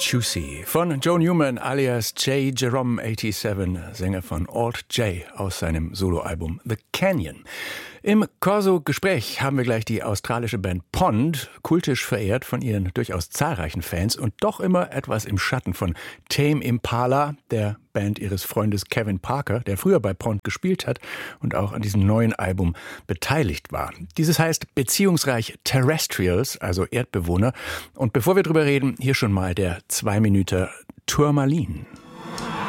Juicy von Joe Newman alias J. Jerome 87, Sänger von Alt J aus seinem Soloalbum The Canyon. Im Corso-Gespräch haben wir gleich die australische Band Pond, kultisch verehrt von ihren durchaus zahlreichen Fans und doch immer etwas im Schatten von Tame Impala, der Band ihres Freundes Kevin Parker, der früher bei Pond gespielt hat und auch an diesem neuen Album beteiligt war. Dieses heißt beziehungsreich Terrestrials, also Erdbewohner. Und bevor wir drüber reden, hier schon mal der 2 Minuten Tourmaline.